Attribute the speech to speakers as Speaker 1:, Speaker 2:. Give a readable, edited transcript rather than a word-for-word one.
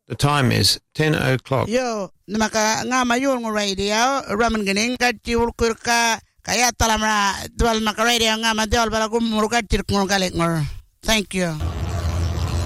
Speaker 1: The time is 10 o'clock.
Speaker 2: Yo, namaka nga mayul ng radio, raman ganing katiul kurka, kaya talamra dual maka radio nga madol bala gumurka tirkung galit ngor. Thank you.